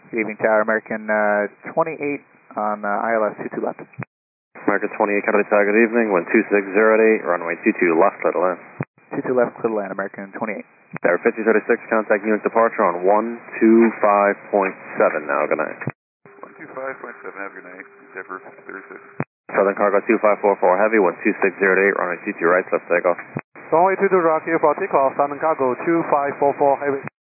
Good evening, Tower. American 28 on ILS 22 left. American 28, Canada Tower, good evening. Wind 2608, runway 22 left, clear to land. 22 left, clear to land, American 28. Tower 5036, contact unit departure on 125.7 now, good night. 125.7, have a good night. Zephyr 36. Southern Cargo 2544 Heavy, wind 2608, runway 22 right, left takeoff. Runway 22 Rocky for takeoff, Southern Cargo 2544 Heavy.